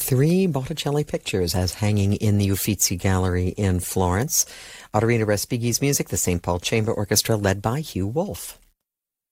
3 Botticelli pictures as hanging in the Uffizi Gallery in Florence. Ottorino Respighi's music, the St. Paul Chamber Orchestra, led by Hugh Wolf.